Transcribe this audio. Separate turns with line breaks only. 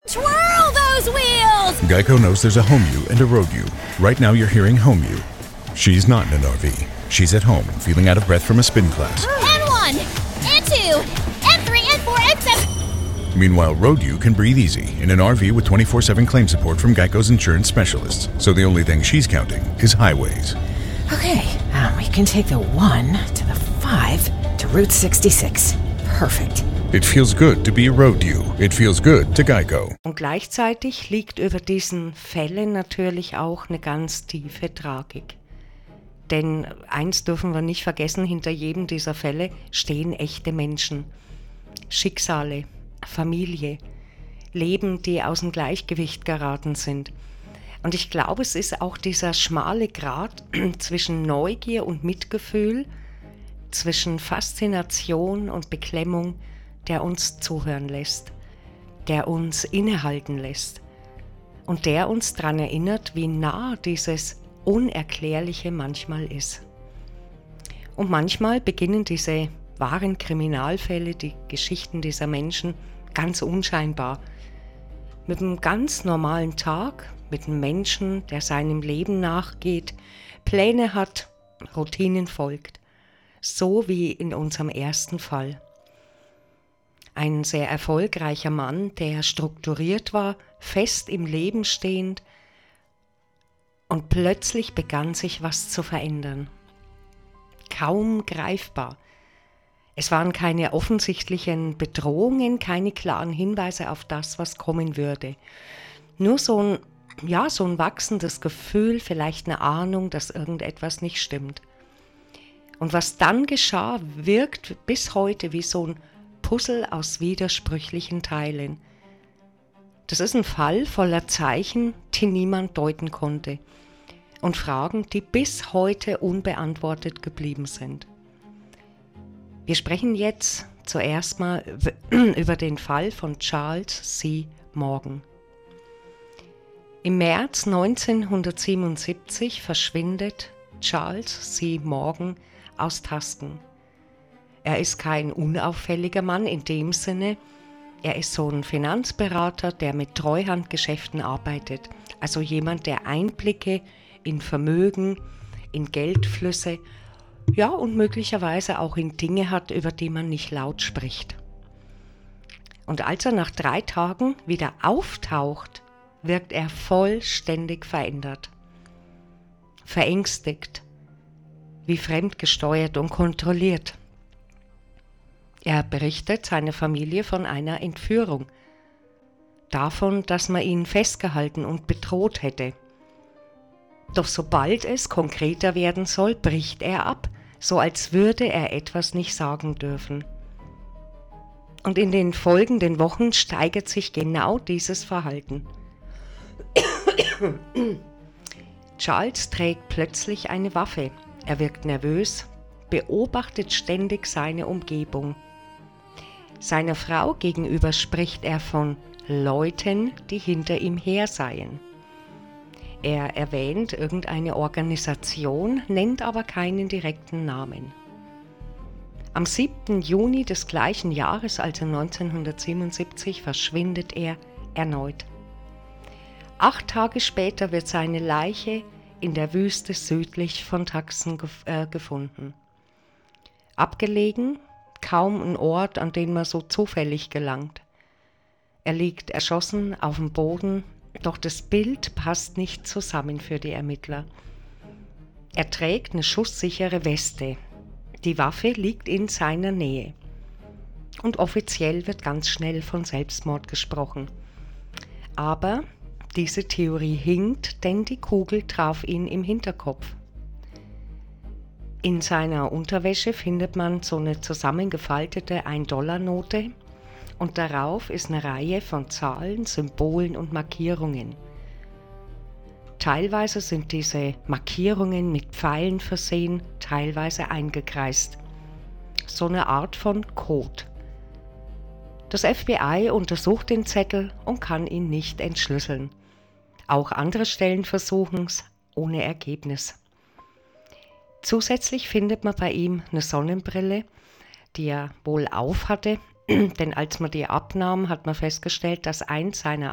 Twirl those wheels!
Geico knows there's a home you and a road you. Right now you're hearing home you. She's not in an RV. She's at home, feeling out of breath from a spin class.
N1, N2, N3, N4, N7.
Meanwhile, road you can breathe easy in an RV with 24/7 claim support from Geico's insurance specialists. So the only thing she's counting is highways.
Okay, we can take the 1 to the 5 to Route 66. Perfect.
It feels good to be a road you. It feels good to Geico.
Und gleichzeitig liegt über diesen Fällen natürlich auch eine ganz tiefe Tragik. Denn eins dürfen wir nicht vergessen, hinter jedem dieser Fälle stehen echte Menschen. Schicksale, Familie, Leben, die aus dem Gleichgewicht geraten sind. Und ich glaube, es ist auch dieser schmale Grat zwischen Neugier und Mitgefühl, zwischen Faszination und Beklemmung, der uns zuhören lässt, der uns innehalten lässt und der uns daran erinnert, wie nah dieses Unerklärliche manchmal ist. Und manchmal beginnen diese wahren Kriminalfälle, die Geschichten dieser Menschen, ganz unscheinbar. Mit einem ganz normalen Tag, mit einem Menschen, der seinem Leben nachgeht, Pläne hat, Routinen folgt. So wie in unserem ersten Fall. Ein sehr erfolgreicher Mann, der strukturiert war, fest im Leben stehend, und plötzlich begann sich was zu verändern. Kaum greifbar. Es waren keine offensichtlichen Bedrohungen, keine klaren Hinweise auf das, was kommen würde. Nur so ein wachsendes Gefühl, vielleicht eine Ahnung, dass irgendetwas nicht stimmt. Und was dann geschah, wirkt bis heute wie so ein Puzzle aus widersprüchlichen Teilen. Das ist ein Fall voller Zeichen, die niemand deuten konnte, und Fragen, die bis heute unbeantwortet geblieben sind. Wir sprechen jetzt zuerst mal über den Fall von Charles C. Morgan. Im März 1977 verschwindet Charles C. Morgan aus Tusken. Er ist kein unauffälliger Mann in dem Sinne, er ist so ein Finanzberater, der mit Treuhandgeschäften arbeitet, also jemand, der Einblicke in Vermögen, in Geldflüsse, ja, und möglicherweise auch in Dinge hat, über die man nicht laut spricht. Und als er nach 3 Tagen wieder auftaucht, wirkt er vollständig verändert, verängstigt, wie fremdgesteuert und kontrolliert. Er berichtet seiner Familie von einer Entführung, davon, dass man ihn festgehalten und bedroht hätte. Doch sobald es konkreter werden soll, bricht er ab, so als würde er etwas nicht sagen dürfen. Und in den folgenden Wochen steigert sich genau dieses Verhalten. Charles trägt plötzlich eine Waffe. Er wirkt nervös, beobachtet ständig seine Umgebung. Seiner Frau gegenüber spricht er von Leuten, die hinter ihm her seien. Er erwähnt irgendeine Organisation, nennt aber keinen direkten Namen. Am 7. Juni des gleichen Jahres, also 1977, verschwindet er erneut. 8 Tage später wird seine Leiche in der Wüste südlich von Tucson gefunden. Abgelegen, kaum ein Ort, an den man so zufällig gelangt. Er liegt erschossen auf dem Boden, doch das Bild passt nicht zusammen für die Ermittler. Er trägt eine schusssichere Weste. Die Waffe liegt in seiner Nähe. Und offiziell wird ganz schnell von Selbstmord gesprochen. Aber diese Theorie hinkt, denn die Kugel traf ihn im Hinterkopf. In seiner Unterwäsche findet man so eine zusammengefaltete 1-Dollar-Note und darauf ist eine Reihe von Zahlen, Symbolen und Markierungen. Teilweise sind diese Markierungen mit Pfeilen versehen, teilweise eingekreist. So eine Art von Code. Das FBI untersucht den Zettel und kann ihn nicht entschlüsseln. Auch andere Stellen versuchen es, ohne Ergebnis. Zusätzlich findet man bei ihm eine Sonnenbrille, die er wohl auf hatte, denn als man die abnahm, hat man festgestellt, dass eins seiner